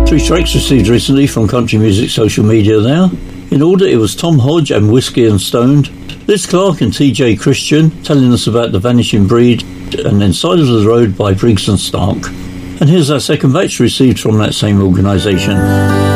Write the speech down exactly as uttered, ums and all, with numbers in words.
Three tracks received recently from country music social media there. In order, it was Tom Hodge and Whiskey and Stoned, Liz Clark and T J Christian telling us about The Vanishing Breed, and then Side of the Road by Briggs and Stark. And here's our second batch received from that same organisation.